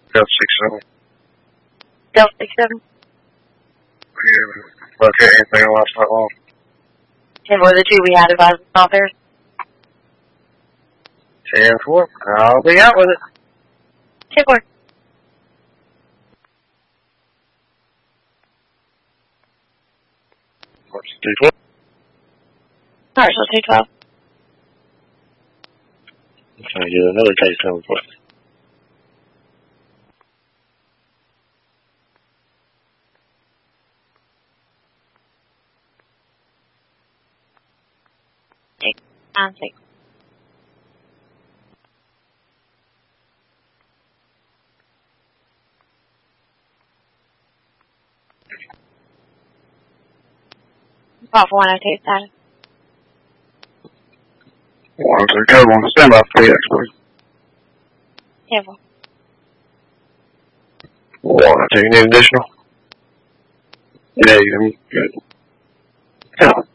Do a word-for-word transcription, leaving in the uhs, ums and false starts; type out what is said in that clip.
Delta six seven. Delta six seven. Yeah, okay, anything I lost that long. ten four, the two we had advised not there. ten four, I'll be out with it. ten four. What's two twelve? Alright, so two twelve. I'm trying to get another case number for you. Six, nine, six. Call for one oh two status. one oh two, code one, stand by for the expert. ten four. one oh two, need additional? Yeah, you're good. Yeah.